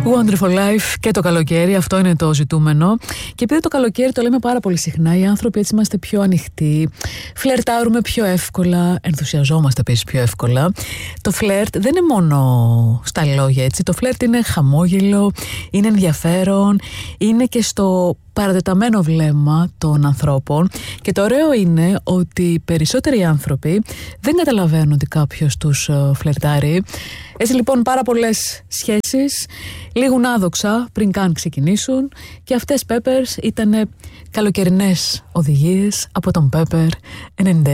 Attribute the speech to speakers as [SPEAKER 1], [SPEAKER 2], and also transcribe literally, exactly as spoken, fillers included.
[SPEAKER 1] Wonderful life και το καλοκαίρι, αυτό είναι το ζητούμενο. Και επειδή το καλοκαίρι το λέμε πάρα πολύ συχνά, οι άνθρωποι έτσι είμαστε πιο ανοιχτοί, φλερτάρουμε πιο εύκολα, ενθουσιαζόμαστε επίσης πιο εύκολα. Το φλερτ δεν είναι μόνο στα λόγια, έτσι. Το φλερτ είναι χαμόγελο, είναι ενδιαφέρον, είναι και στο παρατεταμένο βλέμμα των ανθρώπων. Και το ωραίο είναι ότι οι περισσότεροι άνθρωποι δεν καταλαβαίνουν ότι κάποιος τους φλερτάρει. Έτσι λοιπόν πάρα πολλές σχέσεις λήγουν άδοξα πριν καν ξεκινήσουν, και αυτές Peppers ήταν καλοκαιρινές οδηγίες από τον Pepper ενενήντα